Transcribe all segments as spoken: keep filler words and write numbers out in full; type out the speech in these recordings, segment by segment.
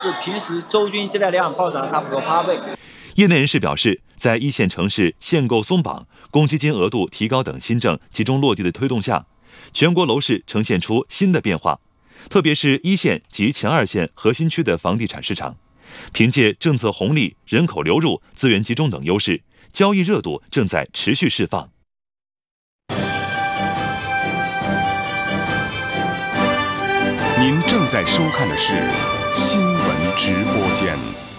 是平时周均接待量暴涨差不多八倍。 业内人士表示，在一线城市限购松绑、公积金额度提高等新政集中落地的推动下，全国楼市呈现出新的变化，特别是一线及前二线核心区的房地产市场，凭借政策红利、人口流入、资源集中等优势，交易热度正在持续释放。 您正在收看的是新闻直播间。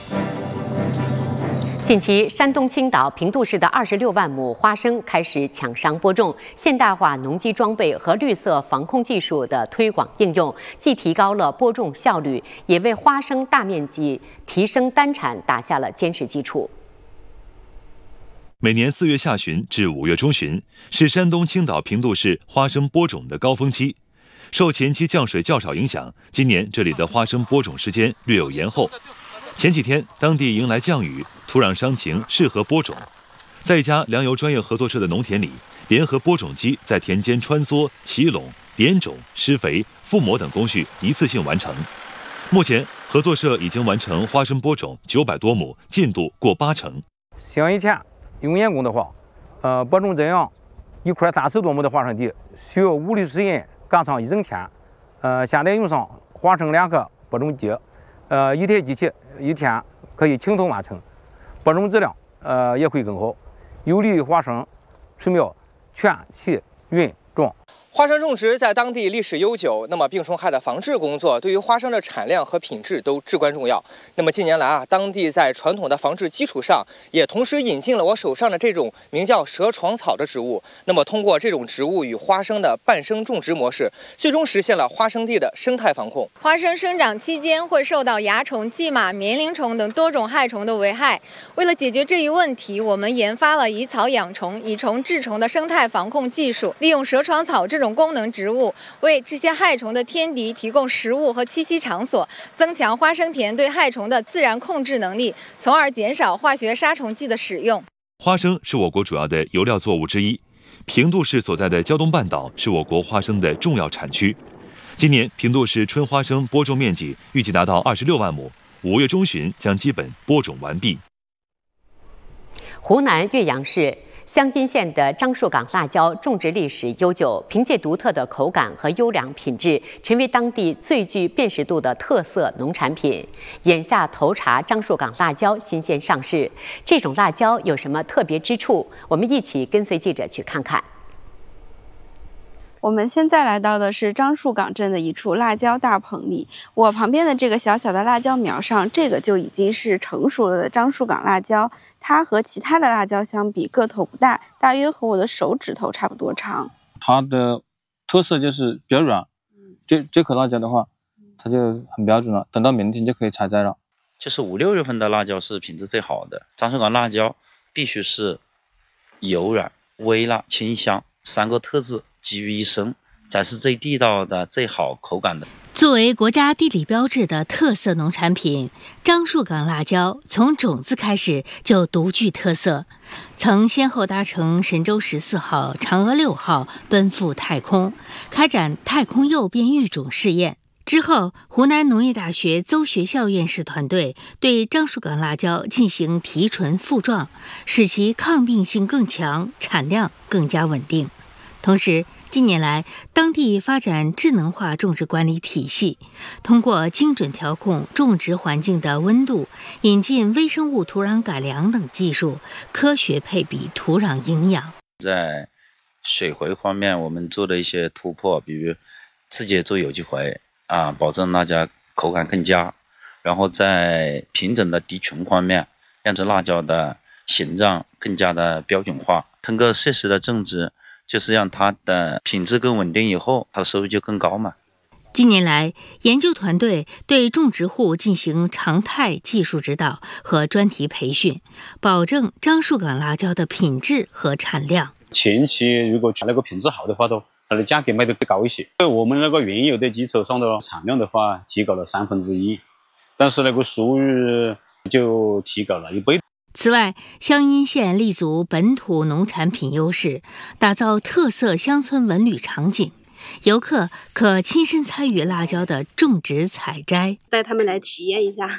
近期，山东青岛平度市的二十六万亩花生开始抢商播种，现代化农机装备和绿色防控技术的推广应用，既提高了播种效率，也为花生大面积提升单产打下了坚实基础。 每年四月下旬至五月中旬是山东青岛平度市花生播种的高峰期。受前期降水较少影响，今年这里的花生播种时间略有延后。前几天，当地迎来降雨，土壤伤情适合播种。在一家粮油专业合作社的农田里，联合播种机在田间穿梭、起垄、点种、施肥、覆膜等工序一次性完成。目前，合作社已经完成花生播种九百多亩，进度过八成。 像以前用眼工的话，呃，播种这样一块三十多亩的花生地，需要五六十人干上一整天。呃，现在用上花生两个播种机，呃，一台机器一天可以轻松完成，播种质量呃也会更好，有利于花生出苗全齐匀壮。 花生种植在当地历史悠久，那么病虫害的防治工作对于花生的产量和品质都至关重要。那么近年来啊，当地在传统的防治基础上，也同时引进了我手上的这种名叫蛇床草的植物。那么通过这种植物与花生的伴生种植模式，最终实现了花生地的生态防控。 花生生长期间会受到蚜虫、蓟马、棉铃虫等多种害虫的危害。为了解决这一问题，我们研发了以草养虫、以虫治虫的生态防控技术，利用蛇床草这种功能植物为这些害虫的天敌提供食物和栖息场所，增强花生田对害虫的自然控制能力，从而减少化学杀虫剂的使用。 花生是我国主要的油料作物之一，平度市所在的胶东半岛是我国花生的重要产区。今年平度市春花生播种面积预计达到二十六万亩，五月中旬将基本播种完毕。 湖南岳阳市湘阴县的樟树港辣椒种植历史悠久，凭借独特的口感和优良品质，成为当地最具辨识度的特色农产品。眼下头茬樟树港辣椒新鲜上市，这种辣椒有什么特别之处？我们一起跟随记者去看看。 我们现在来到的是樟树港镇的一处辣椒大棚里，我旁边的这个小小的辣椒苗上，这个就已经是成熟了的樟树港辣椒。它和其他的辣椒相比，个头不大，大约和我的手指头差不多长。 它的特色就是比较软，这这颗辣椒的话，它就很标准了，等到明天就可以采摘了。 就是五六月份的辣椒是品质最好的，樟树港辣椒必须是油软、微辣、清香三个特质集于一身，才是最地道的、最好口感的。 作为国家地理标志的特色农产品，樟树港辣椒从种子开始就独具特色，曾先后搭乘神舟十四号、嫦娥六号奔赴太空，开展太空诱变育种试验。之后，湖南农业大学邹学校院士团队对樟树港辣椒进行提纯复壮，使其抗病性更强，产量更加稳定。同时，近年来，当地发展智能化种植管理体系，通过精准调控种植环境的温度，引进微生物土壤改良等技术，科学配比土壤营养。 在水回方面，我们做了一些突破，比如直接做有机回啊，保证辣椒口感更佳。然后在品种的提纯方面，让这辣椒的形状更加的标准化。通过适时的种植，就是让它的品质更稳定，以后它的收入就更高嘛。 近年来，研究团队对种植户进行常态技术指导和专题培训，保证樟树港辣椒的品质和产量。 前期如果那个品质好的话，都它的价格卖得更高一些。我们那个原有的基础上的产量的话，提高了三分之一，但是那个收入就提高了一倍。 此外，湘阴县立足本土农产品优势，打造特色乡村文旅场景，游客可亲身参与辣椒的种植采摘， 带他们来体验一下